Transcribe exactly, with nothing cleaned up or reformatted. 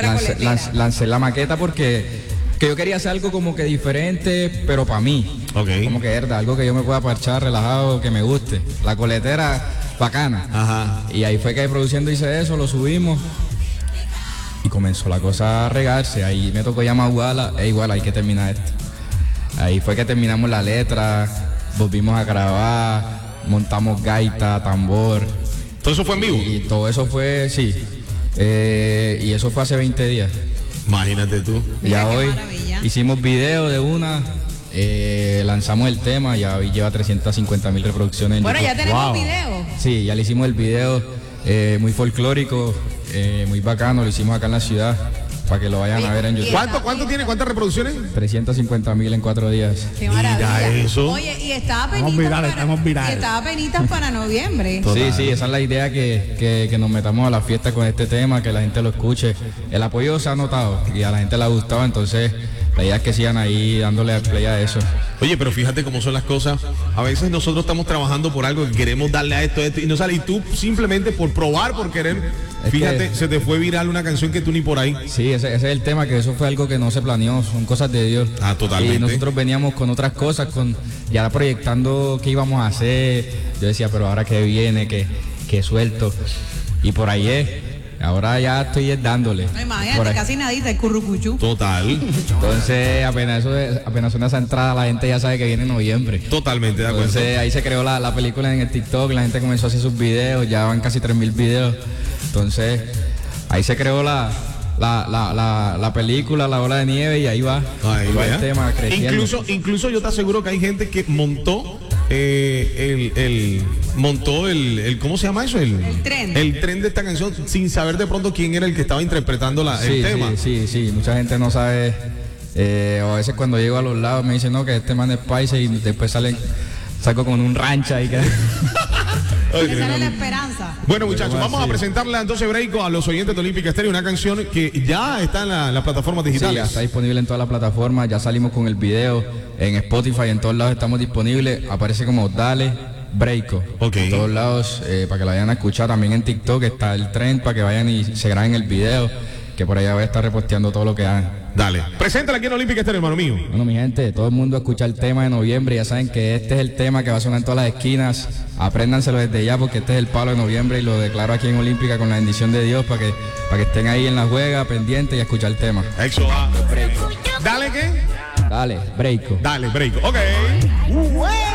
lancé, lancé, lancé la maqueta porque que yo quería hacer algo como que diferente, pero para mí. Okay. Como que verdad, algo que yo me pueda parchar relajado, que me guste. La coletera bacana. Ajá. Y ahí fue que produciendo hice eso, lo subimos. Y comenzó la cosa a regarse. Ahí me tocó llamar a Wala, e igual hay que terminar esto. Ahí fue que terminamos la letra, volvimos a grabar, montamos gaita, tambor. ¿Todo eso fue en vivo? Y, y todo eso fue, sí. Eh, y eso fue hace veinte días. Imagínate tú. Ya hoy hicimos video de una, eh, lanzamos el tema, ya hoy lleva trescientas cincuenta mil reproducciones en Bueno, YouTube. ya tenemos Wow. video. Sí, ya le hicimos el video, eh, muy folclórico, eh, muy bacano, lo hicimos acá en la ciudad, para que lo vayan a ver en YouTube. ¿Cuánto, cuánto tiene? ¿Cuántas reproducciones? trescientas cincuenta mil en cuatro días. Qué Mira maravilla. eso. Oye, y estaba Estamos penitas virales, para, estamos virales. y estaba penitas para noviembre. Sí, sí, esa es la idea, que, que, que nos metamos a la fiesta con este tema, que la gente lo escuche. El apoyo se ha notado y a la gente le ha gustado, entonces la idea es que sigan ahí dándole play a eso. Oye, pero fíjate cómo son las cosas. A veces nosotros estamos trabajando por algo que queremos darle a esto, a esto y no sale. Y tú simplemente por probar, por querer, Es fíjate, que- se te fue viral una canción que tú ni por ahí. Sí, ese, ese es el tema, que eso fue algo que no se planeó, son cosas de Dios. Ah, totalmente. Y nosotros veníamos con otras cosas, con ya proyectando qué íbamos a hacer. Yo decía, pero ahora que viene, que, que suelto. Y por ahí es. Ahora ya estoy dándole. No, imagínate, Por ahí. casi nadita, el currucuchú. Total, Entonces, apenas eso es- apenas suena esa entrada, la gente ya sabe que viene en noviembre. totalmente de acuerdo. Entonces ahí se creó la, la película en el TikTok, la gente comenzó a hacer sus videos, ya van casi tres mil videos. Entonces ahí se creó la, la, la, la, la película, La Ola de Nieve, y ahí va, Ahí ahí va va. el tema creciendo. Incluso, incluso yo te aseguro que hay gente que montó eh, el, el montó el, el ¿cómo se llama eso? El, El tren. el tren de esta canción sin saber de pronto quién era el que estaba interpretando la, sí, el tema. sí, sí, sí, mucha gente no sabe, eh, o a veces cuando llego a los lados me dicen, no, que este man es paisa, y después salen, salgo con un rancha y que... Ay, Le que sale no. la esperanza. Bueno, muchachos, Bueno, vamos a sí. presentarle entonces Breiko a los oyentes de Olímpica Estéreo, una canción que ya está en la, las plataformas Sí, ya digitales. está disponible en todas las plataformas, ya salimos con el video, en Spotify, en todos lados estamos disponibles, aparece como Dale Breiko. Ok. En todos lados, eh, para que la vayan a escuchar, también en TikTok está el tren, para que vayan y se graben el video, que por allá voy a estar reposteando todo lo que hagan. Dale. Preséntala aquí en Olímpica Estéreo, hermano mío. Bueno, mi gente, todo el mundo escucha el tema de noviembre, ya saben que este es el tema que va a sonar en todas las esquinas, apréndanselo desde ya porque este es el palo de noviembre y lo declaro aquí en Olímpica con la bendición de Dios para que, para que estén ahí en la juega, pendientes y a escuchar el tema. Eso va. Dale, ¿qué? Dale, Breiko. Dale, Breiko. Ok.